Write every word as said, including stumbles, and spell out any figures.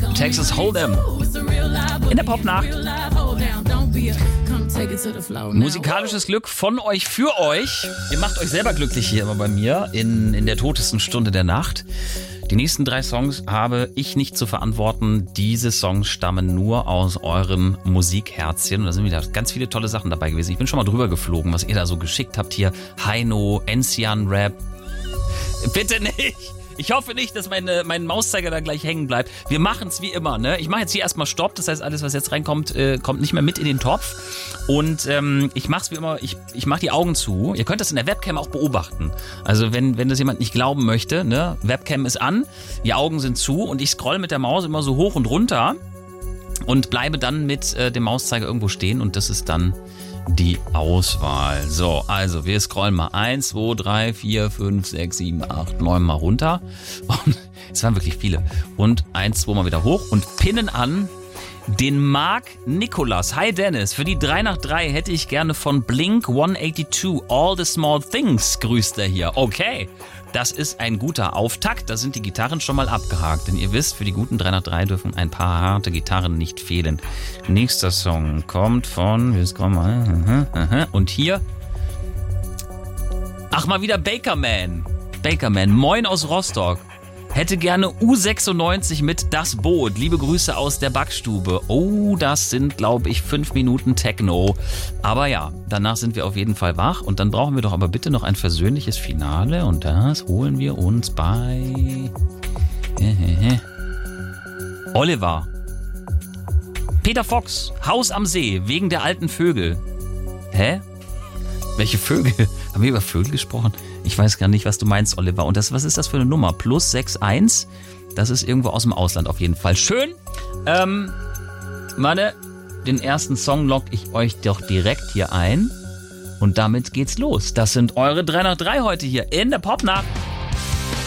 Texas Hold'em. In der Popnacht. Musikalisches Glück von euch für euch. Ihr macht euch selber glücklich hier immer bei mir in, in der totesten Stunde der Nacht. Die nächsten drei Songs habe ich nicht zu verantworten. Diese Songs stammen nur aus euren Musikherzchen. Und da sind wieder ganz viele tolle Sachen dabei gewesen. Ich bin schon mal drüber geflogen, was ihr da so geschickt habt hier. Heino, Enzian Rap. Bitte nicht. Ich hoffe nicht, dass meine, mein Mauszeiger da gleich hängen bleibt. Wir machen es wie immer, ne? Ich mache jetzt hier erstmal Stopp. Das heißt, alles, was jetzt reinkommt, äh, kommt nicht mehr mit in den Topf. Und ähm, ich mache es wie immer, ich, ich mache die Augen zu. Ihr könnt das in der Webcam auch beobachten. Also wenn, wenn das jemand nicht glauben möchte, ne? Webcam ist an, die Augen sind zu und ich scroll mit der Maus immer so hoch und runter und bleibe dann mit äh, dem Mauszeiger irgendwo stehen und das ist dann die Auswahl. So, also wir scrollen mal eins, zwei, drei, vier, fünf, sechs, sieben, acht, neun mal runter. Und es waren wirklich viele. Und eins, zwei mal wieder hoch und pinnen an den Marc Nikolas. Hi Dennis, für die drei nach drei hätte ich gerne von Blink hundertzweiundachtzig All the Small Things, grüßt er hier. Okay, das ist ein guter Auftakt. Da sind die Gitarren schon mal abgehakt. Denn ihr wisst, für die guten drei nach drei dürfen ein paar harte Gitarren nicht fehlen. Nächster Song kommt von... Wir scrollen mal. Und hier... Ach, mal wieder Bakerman. Bakerman, moin aus Rostock. Hätte gerne U sechsundneunzig mit Das Boot. Liebe Grüße aus der Backstube. Oh, das sind, glaube ich, fünf Minuten Techno. Aber ja, danach sind wir auf jeden Fall wach. Und dann brauchen wir doch aber bitte noch ein versöhnliches Finale. Und das holen wir uns bei... Oliver. Peter Fox, Haus am See, wegen der alten Vögel. Hä? Welche Vögel? Haben wir über Vögel gesprochen? Ich weiß gar nicht, was du meinst, Oliver. Und das, was ist das für eine Nummer? Plus sechs eins. Das ist irgendwo aus dem Ausland auf jeden Fall. Schön. Ähm, warte, den ersten Song lock ich euch doch direkt hier ein. Und damit geht's los. Das sind eure drei nach drei heute hier in der Popnacht.